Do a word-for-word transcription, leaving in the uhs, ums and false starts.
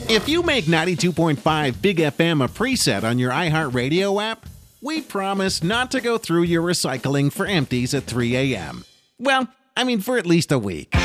If you make ninety-two point five Big F M a preset on your iHeartRadio app, we promise not to go through your recycling for empties at three a.m. Well, I mean, for at least a week.